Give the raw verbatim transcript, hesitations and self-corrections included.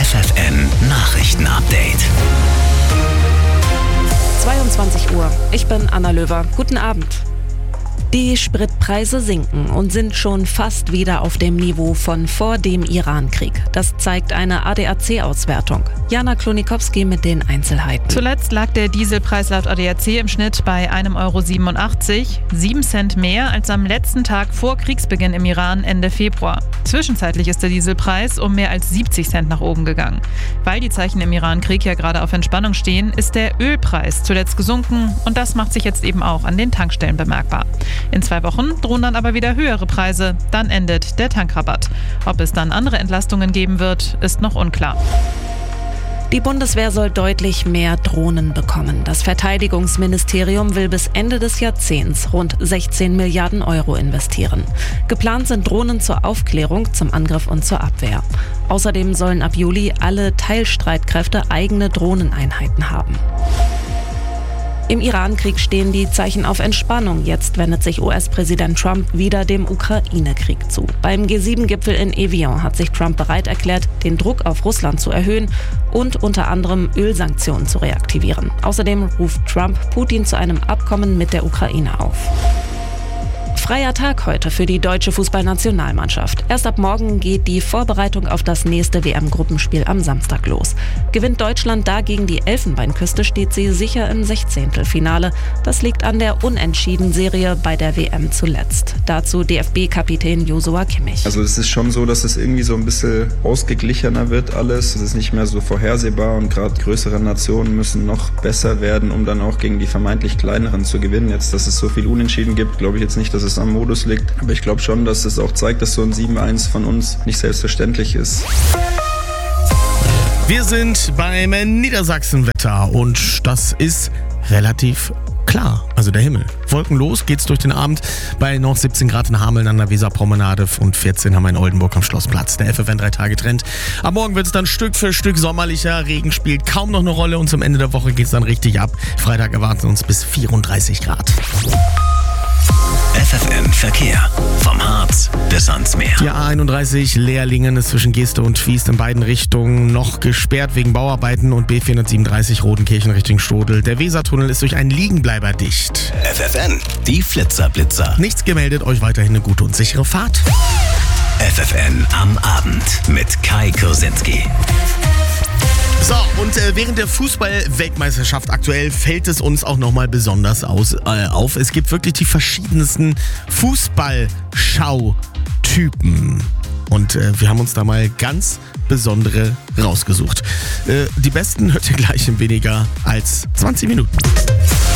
F F N Nachrichten-Update. zweiundzwanzig Uhr. Ich bin Anna Löwer. Guten Abend. Die Spritpreise sinken und sind schon fast wieder auf dem Niveau von vor dem Iran-Krieg. Das zeigt eine A D A C-Auswertung. Jana Klonikowski mit den Einzelheiten. Zuletzt lag der Dieselpreis laut A D A C im Schnitt bei einem Euro siebenundachtzig, sieben Cent mehr als am letzten Tag vor Kriegsbeginn im Iran Ende Februar. Zwischenzeitlich ist der Dieselpreis um mehr als siebzig Cent nach oben gegangen. Weil die Zeichen im Iran-Krieg ja gerade auf Entspannung stehen, ist der Ölpreis zuletzt gesunken und das macht sich jetzt eben auch an den Tankstellen bemerkbar. In zwei Wochen drohen dann aber wieder höhere Preise. Dann endet der Tankrabatt. Ob es dann andere Entlastungen geben wird, ist noch unklar. Die Bundeswehr soll deutlich mehr Drohnen bekommen. Das Verteidigungsministerium will bis Ende des Jahrzehnts rund sechzehn Milliarden Euro investieren. Geplant sind Drohnen zur Aufklärung, zum Angriff und zur Abwehr. Außerdem sollen ab Juli alle Teilstreitkräfte eigene Drohneneinheiten haben. Im Iran-Krieg stehen die Zeichen auf Entspannung. Jetzt wendet sich U S-Präsident Trump wieder dem Ukraine-Krieg zu. Beim G sieben Gipfel in Evian hat sich Trump bereit erklärt, den Druck auf Russland zu erhöhen und unter anderem Ölsanktionen zu reaktivieren. Außerdem ruft Trump Putin zu einem Abkommen mit der Ukraine auf. Freier Tag heute für die deutsche Fußballnationalmannschaft. Erst ab morgen geht die Vorbereitung auf das nächste W M-Gruppenspiel am Samstag los. Gewinnt Deutschland da gegen die Elfenbeinküste, steht sie sicher im Sechzehntelfinale. Das liegt an der Unentschieden-Serie bei der W M zuletzt. Dazu D F B-Kapitän Joshua Kimmich. Also es ist schon so, dass es irgendwie so ein bisschen ausgeglichener wird alles. Es ist nicht mehr so vorhersehbar und gerade größere Nationen müssen noch besser werden, um dann auch gegen die vermeintlich kleineren zu gewinnen. Jetzt, dass es so viel Unentschieden gibt, glaube ich jetzt nicht, dass es am Modus liegt. Aber ich glaube schon, dass es auch zeigt, dass so ein sieben eins von uns nicht selbstverständlich ist. Wir sind beim Niedersachsenwetter und das ist relativ klar. Also der Himmel. Wolkenlos geht's durch den Abend bei noch siebzehn Grad in Hameln an der Weserpromenade und vierzehn haben wir in Oldenburg am Schlossplatz. Der F F N drei Tage Trend. Am Morgen wird es dann Stück für Stück sommerlicher. Regen spielt kaum noch eine Rolle und zum Ende der Woche geht's dann richtig ab. Freitag erwarten uns bis vierunddreißig Grad. F F N Verkehr. Vom Harz bis ans Meer. Die A einunddreißig Lehrlingen ist zwischen Geste und Twiest in beiden Richtungen noch gesperrt wegen Bauarbeiten und B vierhundertsiebenunddreißig Rodenkirchen Richtung Stodel. Der Wesertunnel ist durch einen Liegenbleiber dicht. F F N, die Flitzer-Blitzer. Nichts gemeldet, euch weiterhin eine gute und sichere Fahrt. F F N am Abend mit Kai Kursinski. So, und äh, während der Fußball-Weltmeisterschaft aktuell fällt es uns auch nochmal besonders aus, äh, auf. Es gibt wirklich die verschiedensten Fußballschau-Typen. Und äh, wir haben uns da mal ganz besondere rausgesucht. Äh, die besten hört ihr gleich in weniger als zwanzig Minuten.